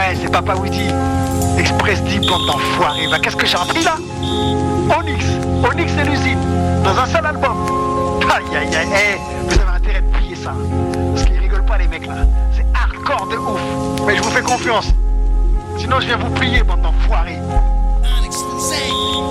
Ouais, c'est Papa Witty. Express Deep, bande d'enfoirés. Bah, qu'est-ce que j'ai appris là? Onyx et l'usine, dans un seul album. Aïe aïe aïe, vous avez intérêt de plier ça. Parce qu'ils rigolent pas les mecs là. C'est hardcore de ouf. Mais je vous fais confiance. Sinon je viens vous plier, bande d'enfoirés.